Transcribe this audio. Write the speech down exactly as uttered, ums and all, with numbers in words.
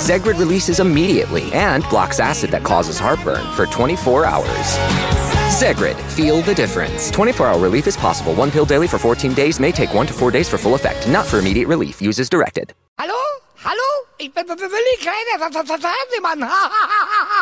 Zegrid releases immediately and blocks acid that causes heartburn for twenty-four hours. Zegrid, feel the difference. twenty-four hour relief is possible. One pill daily for fourteen days may take one to four days for full effect. Not for immediate relief. Use as directed. Hallo? Hallo? Ik ben de Willy Kleine van Verzamelman.